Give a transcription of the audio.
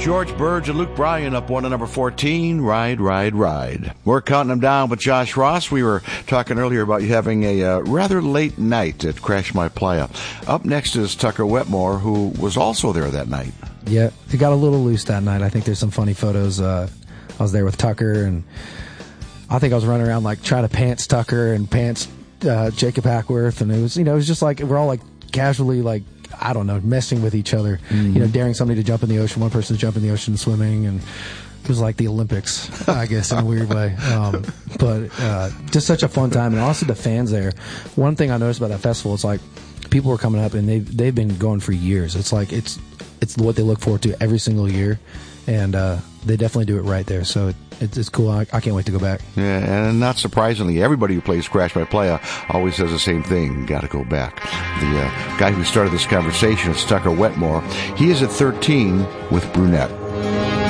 George Burge and Luke Bryan up one to number 14, Ride, Ride, Ride. We're counting them down with Josh Ross. We were talking earlier about you having a rather late night at Crash My Playa. Up next is Tucker Wetmore, who was also there that night. Yeah, it got a little loose that night. I think there's some funny photos. I was there with Tucker, and I think I was running around like trying to pants Tucker and pants Jacob Hackworth, and it was just like we're all like casually like, I don't know, messing with each other, daring somebody to jump in the ocean. One person to jump in the ocean swimming, and it was like the Olympics, I guess, in a weird way. But just such a fun time, and also the fans there. One thing I noticed about that festival is like people were coming up, and they've been going for years. It's like it's what they look forward to every single year, and they definitely do it right there. So it's cool. I can't wait to go back. Yeah, and not surprisingly, everybody who plays Crash My Playa always says the same thing. Got to go back. The guy who started this conversation is Tucker Wetmore. He is at 13 with Brunette.